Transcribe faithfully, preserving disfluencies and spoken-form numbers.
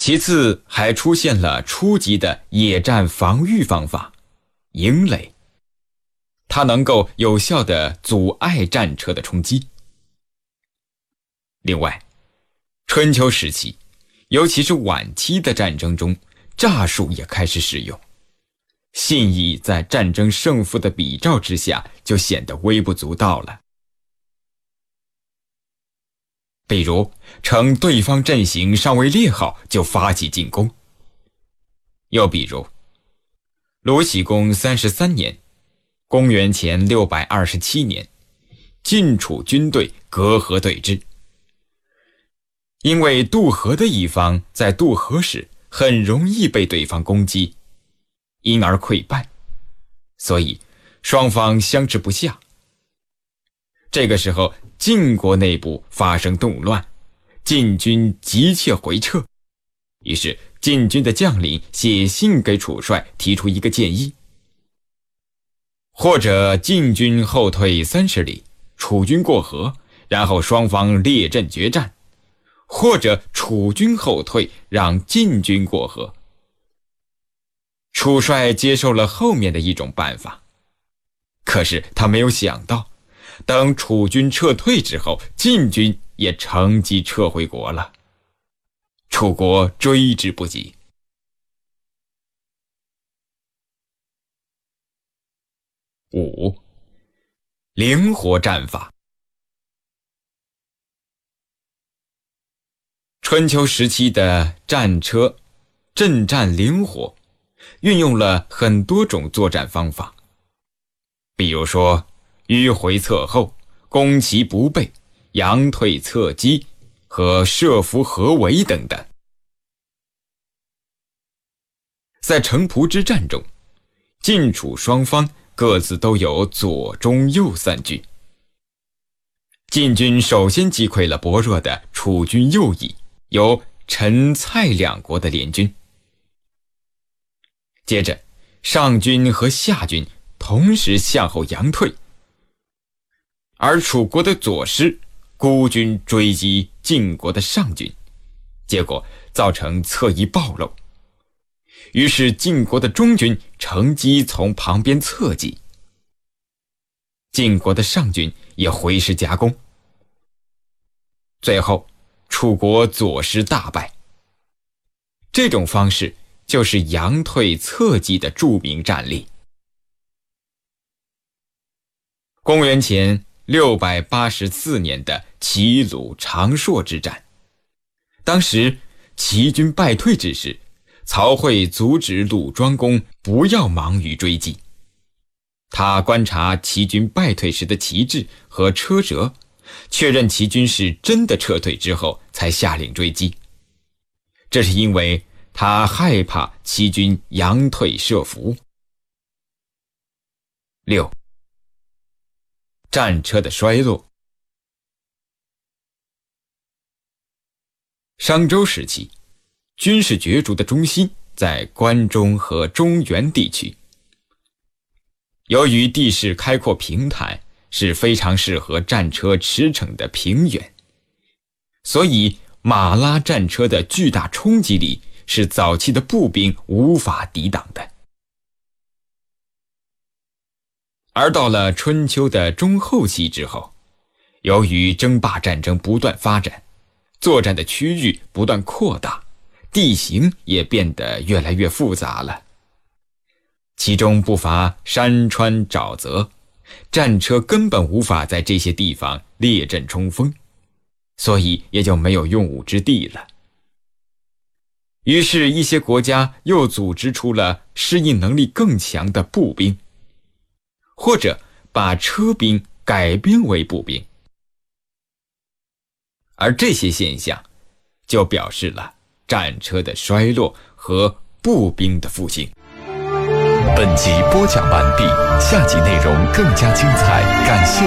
其次还出现了初级的野战防御方法——营垒，它能够有效地阻碍战车的冲击。另外，春秋时期，尤其是晚期的战争中，诈术也开始使用，信义在战争胜负的比照之下就显得微不足道了。比如趁对方阵型尚未列好就发起进攻。又比如鲁僖公三十三年，公元前六百二十七年，晋楚军队隔河对峙。因为渡河的一方在渡河时很容易被对方攻击，因而溃败，所以双方相持不下。这个时候，晋国内部发生动乱，晋军急切回撤。于是晋军的将领写信给楚帅，提出一个建议：或者晋军后退三十里，楚军过河，然后双方列阵决战；或者楚军后退，让晋军过河。楚帅接受了后面的一种办法，可是他没有想到，等楚军撤退之后，晋军也乘机撤回国了，楚国追之不及。五、灵活战法。春秋时期的战车阵战灵活，运用了很多种作战方法，比如说迂回侧后、攻其不备、佯退侧击和设伏合围等等。在城濮之战中，晋楚双方各自都有左中右三军。晋军首先击溃了薄弱的楚军右翼，有陈蔡两国的联军。接着上军和下军同时向后佯退，而楚国的左师孤军追击晋国的上军，结果造成侧翼暴露。于是晋国的中军乘机从旁边侧击，晋国的上军也回师夹攻。最后楚国左师大败。这种方式就是佯退侧击的著名战例。公元前六百八十四年的齐鲁长硕之战，当时齐军败退之时，曹卉阻止鲁庄公不要忙于追击。他观察齐军败退时的旗帜和车辙，确认齐军是真的撤退之后，才下令追击。这是因为他害怕齐军佯退设伏。六、战车的衰落。商周时期，军事角逐的中心在关中和中原地区。由于地势开阔平坦，是非常适合战车驰骋的平原，所以马拉战车的巨大冲击力是早期的步兵无法抵挡的。而到了春秋的中后期之后，由于争霸战争不断发展，作战的区域不断扩大，地形也变得越来越复杂了，其中不乏山川沼泽，战车根本无法在这些地方列阵冲锋，所以也就没有用武之地了。于是一些国家又组织出了适应能力更强的步兵，或者把车兵改编为步兵。而这些现象就表示了战车的衰落和步兵的复兴。 本集播讲完毕，下集内容更加精彩，感谢